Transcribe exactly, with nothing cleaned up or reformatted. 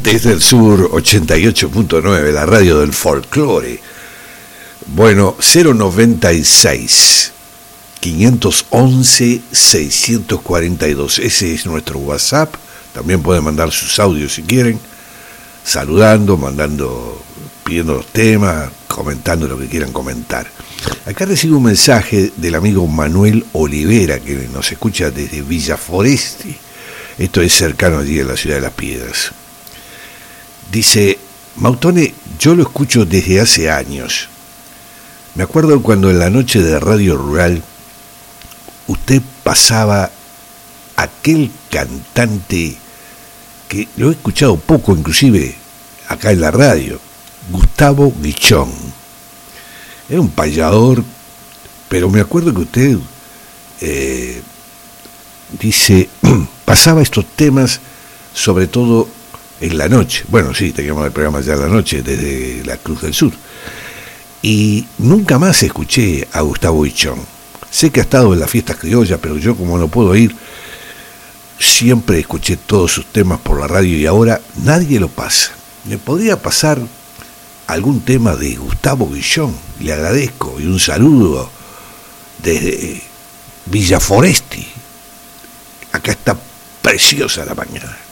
Desde el sur, ochenta y ocho punto nueve, la radio del folclore. Bueno, cero noventa y seis, quinientos once, seiscientos cuarenta y dos. Ese es nuestro WhatsApp. También pueden mandar sus audios si quieren, saludando, mandando, pidiendo los temas, comentando lo que quieran comentar. Acá recibo un mensaje del amigo Manuel Olivera, que nos escucha desde Villa Foresti. Esto es cercano allí en la ciudad de Las Piedras. Dice: Mautone, yo lo escucho desde hace años. Me acuerdo cuando en la noche de Radio Rural usted pasaba aquel cantante que lo he escuchado poco, inclusive acá en la radio, Gustavo Guichón. Era un payador, pero me acuerdo que usted eh, dice, pasaba estos temas sobre todo en la noche. Bueno, sí, teníamos el programa ya en la noche desde la Cruz del Sur. Y nunca más escuché a Gustavo Guichón. Sé que ha estado en las fiestas criollas, pero yo, como no puedo ir, siempre escuché todos sus temas por la radio y ahora nadie lo pasa. ¿Me podría pasar algún tema de Gustavo Guichón? Le agradezco, y un saludo desde Villa Foresti. Acá está preciosa la mañana.